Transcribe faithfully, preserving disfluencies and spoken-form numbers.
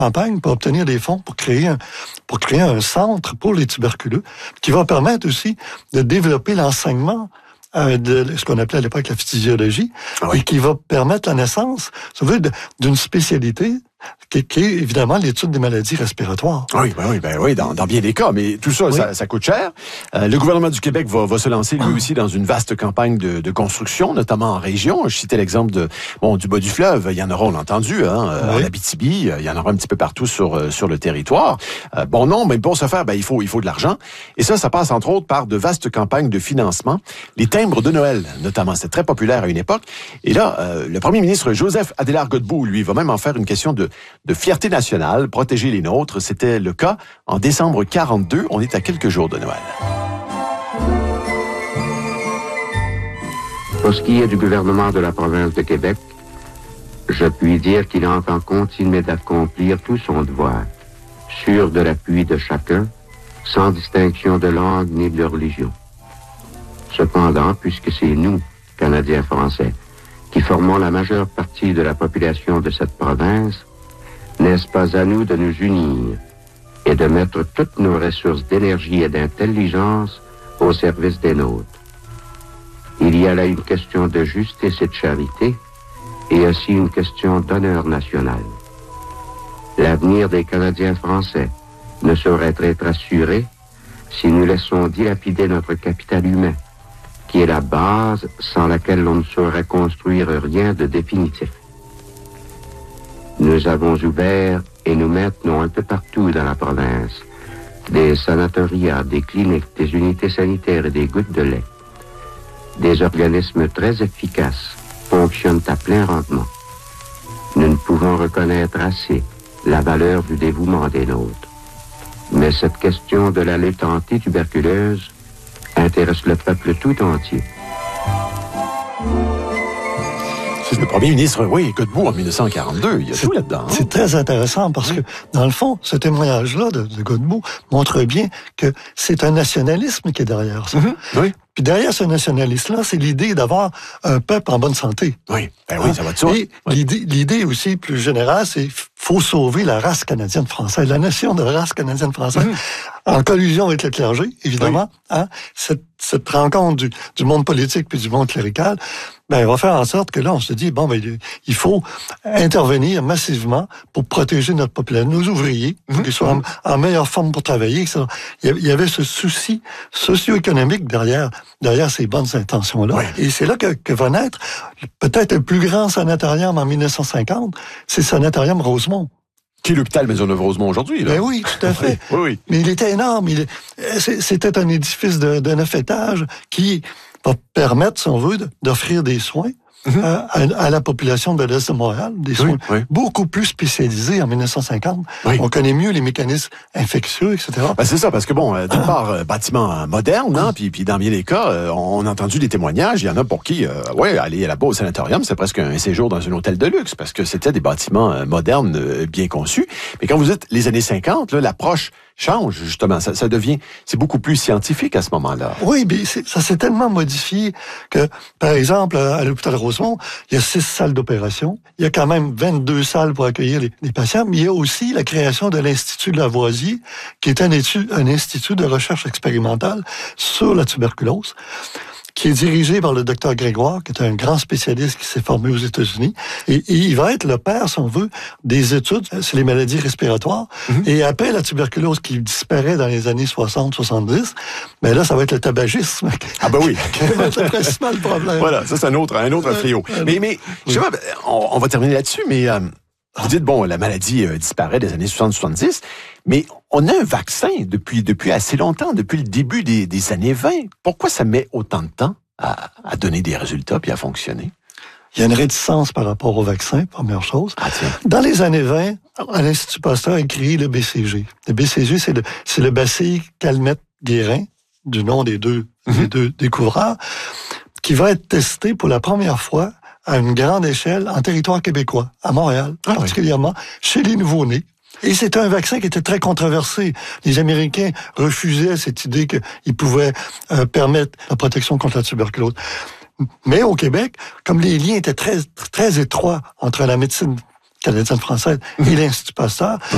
campagne pour obtenir des fonds pour créer un, pour créer un centre pour les tuberculeux qui va permettre aussi de développer l'enseignement euh, de ce qu'on appelait à l'époque la physiologie, ah oui. et qui va permettre la naissance, ça veut dire, d'une spécialité qui, qui est évidemment l'étude des maladies respiratoires. Oui, ben oui, ben oui, dans, dans bien des cas, mais tout ça, oui. ça, ça coûte cher. Euh, le gouvernement du Québec va, va se lancer lui aussi dans une vaste campagne de, de construction, notamment en région. Je citais l'exemple de bon du bas du fleuve, il y en aura, on l'a entendu, hein, oui. en Abitibi, il y en aura un petit peu partout sur sur le territoire. Euh, bon non, mais pour ce faire, ben il faut il faut de l'argent. Et ça, ça passe entre autres par de vastes campagnes de financement. Les timbres de Noël, notamment, c'était très populaire à une époque. Et là, euh, le premier ministre Joseph Adélard-Godbout, lui, va même en faire une question de de fierté nationale, protéger les nôtres. C'était le cas en décembre quarante-deux. On est à quelques jours de Noël. Pour ce qui est du gouvernement de la province de Québec, je puis dire qu'il entend continuer d'accomplir tout son devoir, sûr de l'appui de chacun, sans distinction de langue ni de religion. Cependant, puisque c'est nous, Canadiens français, qui formons la majeure partie de la population de cette province, n'est-ce pas à nous de nous unir et de mettre toutes nos ressources d'énergie et d'intelligence au service des nôtres? Il y a là une question de justice et de charité, et aussi une question d'honneur national. L'avenir des Canadiens français ne saurait être assuré si nous laissons dilapider notre capital humain, qui est la base sans laquelle l'on ne saurait construire rien de définitif. Nous avons ouvert et nous maintenons un peu partout dans la province des sanatoriats, des cliniques, des unités sanitaires et des gouttes de lait. Des organismes très efficaces fonctionnent à plein rendement. Nous ne pouvons reconnaître assez la valeur du dévouement des nôtres. Mais cette question de la lutte anti-tuberculeuse intéresse le peuple tout entier. C'est le premier ministre, oui, Godbout en dix-neuf cent quarante-deux. Il y a tout là-dedans. Hein? C'est très intéressant parce que, dans le fond, ce témoignage-là de, de Godbout montre bien que c'est un nationalisme qui est derrière ça. Mm-hmm. Oui. Puis derrière ce nationalisme-là, c'est l'idée d'avoir un peuple en bonne santé. Oui, ben oui, ça va de soi. Et oui. l'idée, l'idée aussi plus générale, c'est faut sauver la race canadienne-française, la nation de race canadienne-française, mmh. en collusion avec le clergé, évidemment. Oui. Hein, cette, cette rencontre du, du monde politique puis du monde clérical, ben, elle va faire en sorte que là, on se dit, bon, ben, il faut intervenir massivement pour protéger notre population, nos ouvriers, mmh. pour qu'ils soient en, en meilleure forme pour travailler. Il y avait ce souci socio-économique derrière, derrière ces bonnes intentions-là. Oui. Et c'est là que, que va naître peut-être le plus grand sanatorium en dix-neuf cent cinquante, c'est le sanatorium Rosemont. Qui est l'hôpital Maisonneuve-Rosemont aujourd'hui, là? Ben oui, tout à fait. oui, oui. Mais il était énorme. Il, c'était un édifice de, de neuf étages qui va permettre, si on veut, d'offrir des soins mm-hmm. à, à la population de l'Est de Montréal, des soins oui, oui. beaucoup plus spécialisés en dix-neuf cent cinquante. Oui. On connaît mieux les mécanismes infectieux, et cetera. Ben c'est ça, parce que bon, euh, d'une part, euh, bâtiment moderne, hein, puis, puis dans bien des cas, euh, on a entendu des témoignages, il y en a pour qui, euh, ouais, aller là-bas au sanatorium, c'est presque un séjour dans un hôtel de luxe, parce que c'était des bâtiments euh, modernes, euh, bien conçus. Mais quand vous dites les années cinquante, là, l'approche change, justement. Ça, ça devient, c'est beaucoup plus scientifique à ce moment-là. Oui, mais c'est, ça s'est tellement modifié que, par exemple, à l'hôpital Rosemont, il y a six salles d'opération. Il y a quand même vingt-deux salles pour accueillir les, les patients, mais il y a aussi la création de l'Institut de Lavoisier, qui est un, étude, un institut de recherche expérimentale sur la tuberculose, qui est dirigé par le docteur Grégoire, qui est un grand spécialiste qui s'est formé aux États-Unis. Et, et il va être le père, si on veut, des études sur les maladies respiratoires. Mm-hmm. Et après la tuberculose qui disparaît dans les années soixante soixante-dix, ben là, ça va être le tabagisme. Ah ben oui. Qui va être le principal problème. Voilà, ça c'est un autre, un autre fléau. Euh, mais, mais, oui. justement, on, on va terminer là-dessus, mais euh, vous dites, bon, la maladie euh, disparaît des années soixante soixante-dix, mais on a un vaccin depuis, depuis assez longtemps, depuis le début des, des années vingt. Pourquoi ça met autant de temps à, à donner des résultats puis à fonctionner? Il y a une réticence par rapport au vaccin, première chose. Ah, tiens. Dans les années vingt, à l'Institut Pasteur a créé le B C G. Le B C G, c'est le, c'est le bacille calmette-guérin, du nom des deux, mm-hmm. des deux découvreurs, qui va être testé pour la première fois à une grande échelle en territoire québécois, à Montréal, ah, particulièrement oui. chez les nouveau-nés. Et c'était un vaccin qui était très controversé. Les Américains refusaient cette idée qu'il pouvait euh, permettre la protection contre la tuberculose. Mais au Québec, comme les liens étaient très, très étroits entre la médecine canadienne-française et l'Institut Pasteur,